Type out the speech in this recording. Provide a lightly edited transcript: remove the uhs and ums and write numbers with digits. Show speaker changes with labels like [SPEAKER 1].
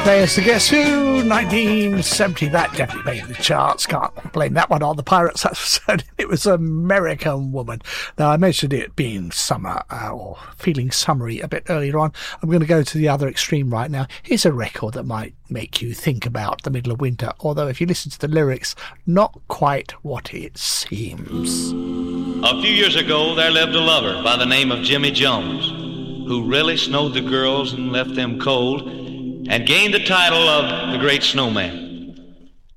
[SPEAKER 1] Players to Guess Who, 1970. That definitely made the charts. Can't blame that one on the Pirates episode. It was American Woman. Now, I mentioned it being summer or feeling summery a bit earlier on. I'm going to go to the other extreme right now. Here's a record that might make you think about the middle of winter, although if you listen to the lyrics, not quite what it seems.
[SPEAKER 2] A few years ago, there lived a lover by the name of Jimmy Jones, who really snowed the girls and left them cold, and gained the title of the Great Snowman.